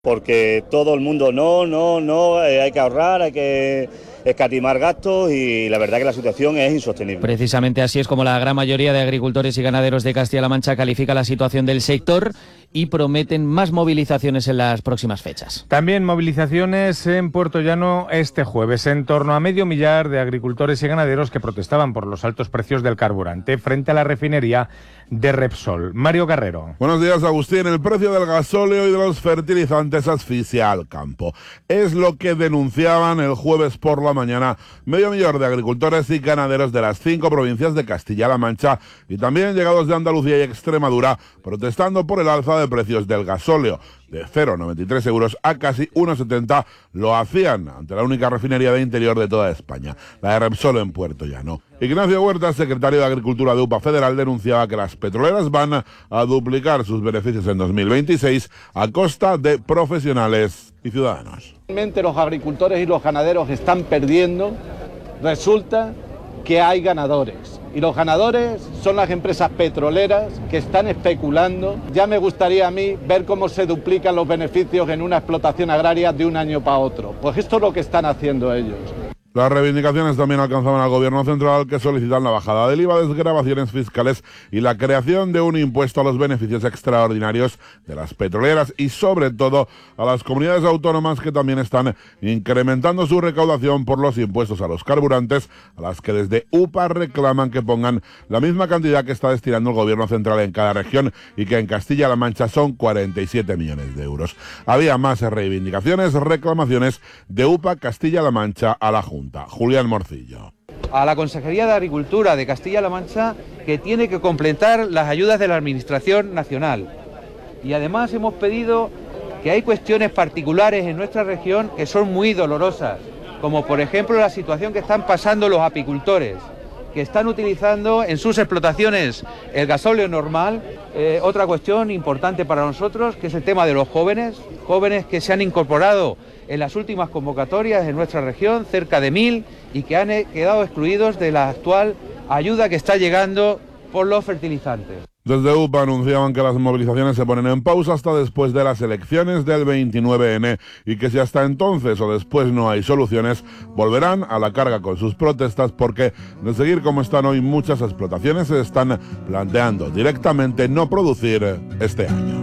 Porque todo el mundo no, hay que ahorrar, hay que escatimar gastos y la verdad que la situación es insostenible. Precisamente así es como la gran mayoría de agricultores y ganaderos de Castilla-La Mancha califica la situación del sector y prometen más movilizaciones en las próximas fechas. También movilizaciones en Puerto Llano este jueves. En torno a 500.000 de agricultores y ganaderos que protestaban por los altos precios del carburante frente a la refinería de Repsol. Mario Carrero. Buenos días, Agustín. El precio del gasóleo y de los fertilizantes asfixia al campo. Es lo que denunciaban el jueves por la mañana 500.000 de agricultores y ganaderos de las 5 provincias de Castilla-La Mancha y también llegados de Andalucía y Extremadura, protestando por el alza de precios del gasóleo. De 0,93 euros a casi 1,70 lo hacían ante la única refinería de interior de toda España, la de Repsol en Puerto Llano. Ignacio Huerta, secretario de Agricultura de UPA Federal, denunciaba que las petroleras van a duplicar sus beneficios en 2026 a costa de profesionales y ciudadanos. Realmente los agricultores y los ganaderos están perdiendo. Resulta que hay ganadores. Y los ganadores son las empresas petroleras que están especulando. Ya me gustaría a mí ver cómo se duplican los beneficios en una explotación agraria de un año para otro. Pues esto es lo que están haciendo ellos. Las reivindicaciones también alcanzaban al Gobierno central, que solicitan la bajada del IVA, desgravaciones fiscales y la creación de un impuesto a los beneficios extraordinarios de las petroleras y sobre todo a las comunidades autónomas que también están incrementando su recaudación por los impuestos a los carburantes, a las que desde UPA reclaman que pongan la misma cantidad que está destinando el Gobierno central en cada región y que en Castilla-La Mancha son 47 millones de euros. Había más reivindicaciones, reclamaciones de UPA Castilla-La Mancha a la Junta. Julián Morcillo. A la Consejería de Agricultura de Castilla-La Mancha, que tiene que completar las ayudas de la Administración Nacional. Y además hemos pedido que hay cuestiones particulares en nuestra región que son muy dolorosas, como por ejemplo la situación que están pasando los apicultores, que están utilizando en sus explotaciones el gasóleo normal. Otra cuestión importante para nosotros, que es el tema de los jóvenes que se han incorporado en las últimas convocatorias en nuestra región, cerca de 1.000, y que han quedado excluidos de la actual ayuda que está llegando por los fertilizantes. Desde UPA anunciaban que las movilizaciones se ponen en pausa hasta después de las elecciones del 29N y que si hasta entonces o después no hay soluciones, volverán a la carga con sus protestas porque, de seguir como están hoy, muchas explotaciones se están planteando directamente no producir este año.